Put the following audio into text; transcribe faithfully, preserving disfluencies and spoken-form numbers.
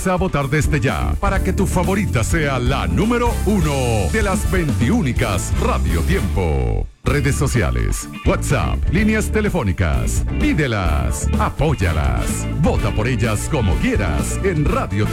Empieza a votar desde ya para que tu favorita sea la número uno de las veintiúnicas Radio Tiempo. Redes sociales, WhatsApp, líneas telefónicas. Pídelas, apóyalas, vota por ellas como quieras en Radio Tiempo.